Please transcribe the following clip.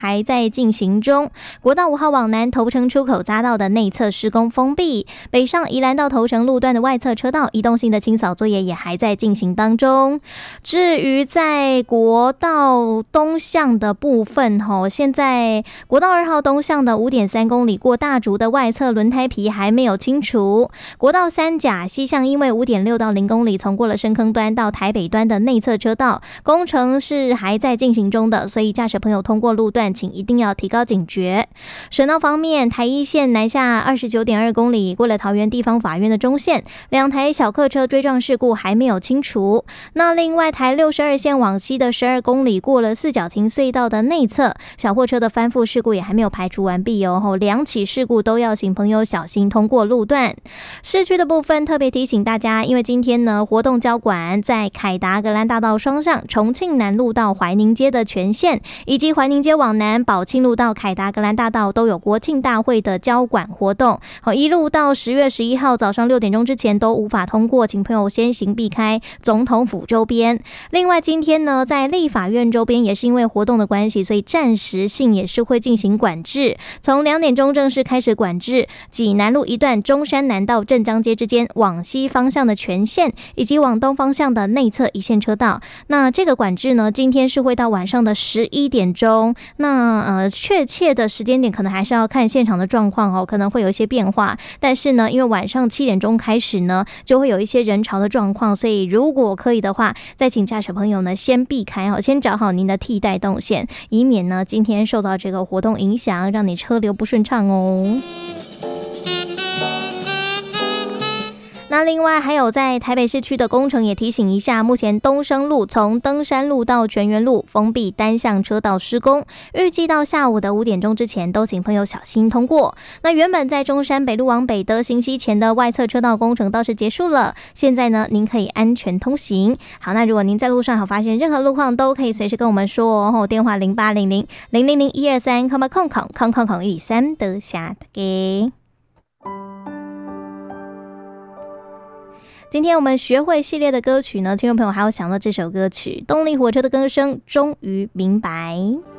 还在进行中。国道5号往南头城出口匝道的内侧施工封闭，北上宜兰到头城路段的外侧车道移动性的清扫作业也还在进行当中。至于在国道东向的部分，现在国道2号东向的 5.3 公里过大竹的外侧轮胎皮还没有清除。国道3甲西向因为 5.6 到0公里从过了深坑端到台北端的内侧车道工程是还在进行中的，所以驾驶朋友通过路段请一定要提高警觉。省道方面，台一线南下 29.2 公里过了桃园地方法院的中线，2台小客车追撞事故还没有清除。那另外台62线往西的12公里过了四角亭隧道的内侧小货车的翻覆事故也还没有排除完毕哦，两起事故都要请朋友小心通过路段。市区的部分特别提醒大家，因为今天呢活动交管在凯达格兰大道双向重庆南路到怀宁街的全线，以及怀宁街往南宝庆路到凯达格兰大道都有国庆大会的交管活动，一路到10月11号早上6点钟之前都无法通过，请朋友先行避开总统府周边。另外今天呢在立法院周边也是因为活动的关系，所以暂时性也是会进行管制，从2点钟正式开始管制济南路一段中山南到镇江街之间往西方向的全线，以及往东方向的内侧一线车道。那这个管制呢今天是会到晚上的11点钟，那确切的时间点可能还是要看现场的状况可能会有一些变化，但是呢因为晚上7点钟开始呢就会有一些人潮的状况，所以如果可以的话，再请驾驶朋友呢先避开先找好您的替代动线，以免呢今天受到这个活动影响，让你车流不顺畅哦。那另外还有在台北市区的工程也提醒一下，目前东升路从登山路到泉源路封闭单向车道施工，预计到下午的5点钟之前都请朋友小心通过。那原本在中山北路往北德行西前的外侧车道工程倒是结束了，现在呢您可以安全通行。好，那如果您在路上有发现任何路况，都可以随时跟我们说哦，电话0800000123空123的下给。今天我们学会系列的歌曲呢，听众朋友还有想到这首歌曲，动力火车的歌声终于明白。